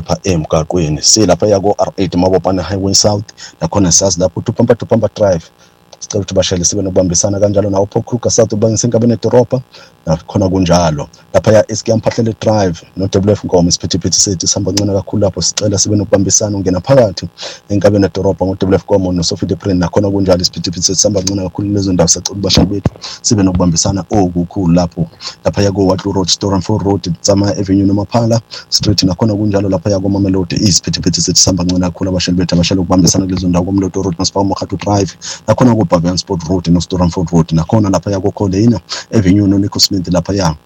lapha emgaqweni silapha yako R8 Mabopane Highway South nakhona siyazi lapho Tupamba Drive. Sicela ukuthi bashayeli sibe nokubambisana kanjalo nawo Paul Kruger South ubangisa enkabeni edorobha nakhona kunjalo lapha ya SK Mphahlele Drive no WF Ngoma isiphithiphithi sethu sihamba kancane kakhulu lapho sicela sibe nokubambisana ungena phakathi enkabeni edorobha ngo WF Ngoma no Sophie de Print nakhona kunjalo isiphithiphithi sethu sihamba kancane kakhulu lezo ndawo sicela ubashayeli bethu sibe nokubambisana okukhulu lapha ya ko Watlu Road Storenford Road Tsama Avenue noMaphala Street nakhona kunjalo lapha ya ko Mamelodi isiphithiphithi sethu sihamba kancane kakhulu abashayeli bethu abashayeli ukubambisana kulezo ndawo koMloto Road noSpar Mokhato Drive nakhona ku Bavian Sport Road no Storenford Road nakhona lapha ya ko Colina Avenue no Nico Smith lapha ya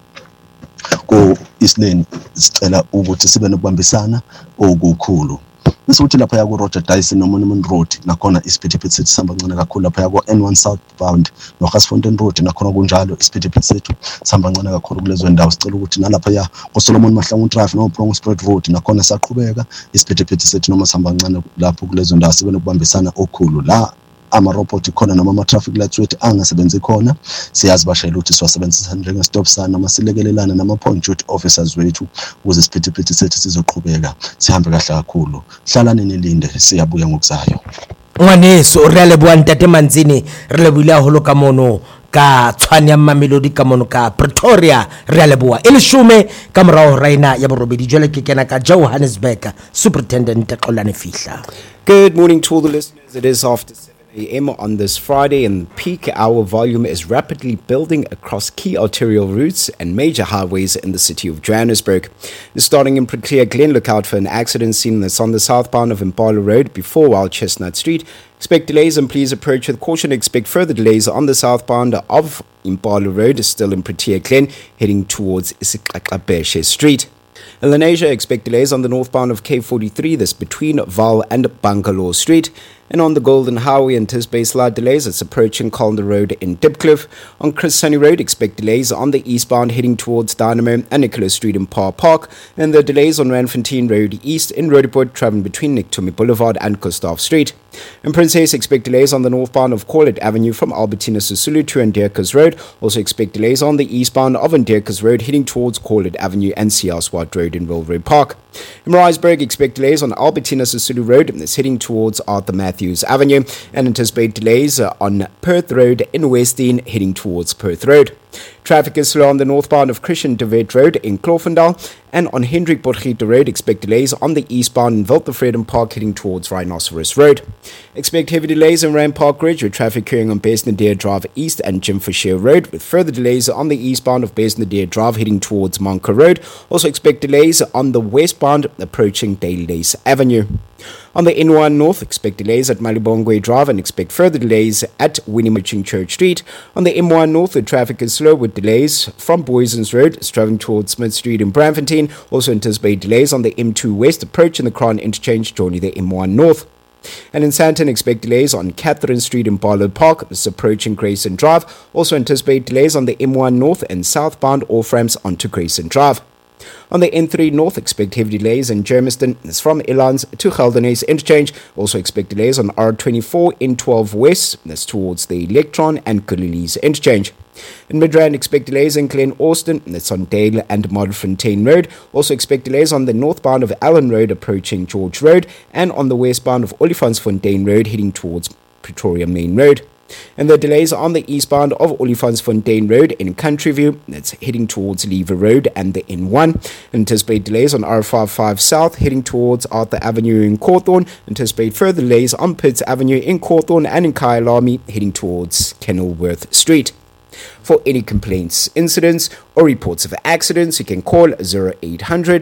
ko East Lane sicela ukuthi sibe nokubambisana okukhulu bese uthi lapha ya ko Roger Dyson no Monument Road nakhona isiphithiphithi sethu sihamba kancane kakhulu lapha ya ko N1 Southbound no Gasfontein Road nakhona kunjalo isiphithiphithi sethu sihamba kancane kakhulu kulezo ndawo sicela ukuthi nalapha ya ko Solomon Mahlangu Drive no Prongo Spread Road nakhona saqhubeka isiphithiphithi sethu noma sihamba kancane lapho kulezo ndawo sibe nokubambisana okukhulu la ama-robot khona noma ama-traffic lights wethu angasebenzi khona siyazi bashayela ukuthi siwasebenzisa njenge-stop sign noma silekelelana nama-point duty officers wethu ukuze isiphithiphithi sethu sizoqhubeka sihambe kahle kakhulu hlalani nilinde siyabuya ngokuzayo ngwaneso re leboa ntate Manzini re leboile haholo ka mono ka tshwane ya Mamelodi ka mono ka Pretoria re leboa e leshume ka morao raina ya borobedi jwale ke kena ka Johannesburg Superintendent Xolani Fihla. Good morning to all the listeners. It is after 7 a.m. on this Friday, and peak hour volume is rapidly building across key arterial routes and major highways in the city of Johannesburg. Starting in Protea Glen, look out for an accident scene that's on the southbound of Impala Road before Wild Chestnut Street. Expect delays and please approach with caution. Expect further delays on the southbound of Impala Road, still in Protea Glen, heading towards Isiqaqabeshe Street. In Lenasia, expect delays on the northbound of K43, this between Val and Bangalore Street. And on the Golden Highway, anticipate slight delays as approaching Colander Road in Dipcliffe. On Chris Sunny Road, expect delays on the eastbound heading towards Dynamo and Nicholas Street in Park. And the delays on Randfontein Road East in Roodepoort, traveling between Nictomi Boulevard and Gustav Street. In Princess, expect delays on the northbound of Corlett Avenue from Albertina Sisulu to Ndierkes Road. Also expect delays on the eastbound of Ndierkes Road heading towards Corlett Avenue and Siaswat Road in Railroad Park. In Maritzburg, expect delays on Albertina Sisulu Road that's heading towards Arthur Matthews Avenue, and anticipate delays on Perth Road in Westdean heading towards Perth Road. Traffic is slow on the northbound of Christian de Wet Road in Cloofendal, and on Hendrik Potgieter Road, expect delays on the eastbound in Wildtevreden Park heading towards Rhinoceros Road. Expect heavy delays on Rand Park Ridge with traffic occurring on Besnadeer Drive East and Jim Fisher Road, with further delays on the eastbound of Besnadeer Drive heading towards Monka Road. Also expect delays on the westbound approaching Daily Lace Avenue. On the N1 North, expect delays at Malibongwe Drive and expect further delays at Winnie Mitching Church Street. On the M1 North, the traffic is slow with delays from Boysons Road, traveling towards Smith Street in Braamfontein. Also anticipate delays on the M2 West, approaching the Crown Interchange, joining the M1 North. And in Sandton, expect delays on Catherine Street in Barlow Park, this approaching Grayson Drive. Also anticipate delays on the M1 North and southbound off-ramps onto Grayson Drive. On the N3 North, expect heavy delays in Germiston. It's from Elands to Geldenhuys Interchange. Also expect delays on R24 N12 West. That's towards the Electron and Galilees Interchange. In Midrand, expect delays in Glen Austin. That's on Dale and Modderfontein Road. Also expect delays on the northbound of Allen Road approaching George Road, and on the westbound of Olifantsfontein Road heading towards Pretoria Main Road. And the delays on the eastbound of Olifantsfontein Road in Countryview, that's heading towards Lever Road and the N1. Anticipate delays on R55 South heading towards Arthur Avenue in Cawthorne. Anticipate further delays on Pitts Avenue in Cawthorne and in Kyalami heading towards Kenilworth Street. For any complaints, incidents, or reports of accidents, you can call 0800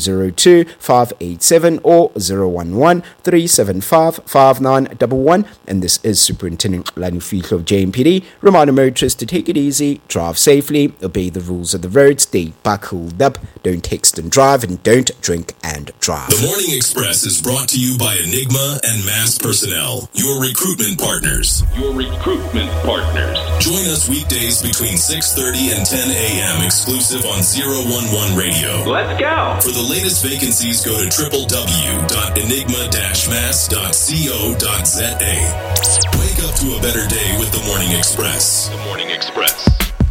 002 587 or 011 375 5911. And this is Superintendent Xolani Fihla of JMPD. Reminder motorists to take it easy, drive safely, obey the rules of the road, stay buckled up, don't text and drive, and don't drink and drive. The Morning Express is brought to you by Enigma and Mass Personnel, your recruitment partners. Join us weekdays between 6:30 and 10 a.m. exclusive on 011 Radio. Let's go! For the latest vacancies, go to www.enigma-mass.co.za. Wake up to a better day with The Morning Express.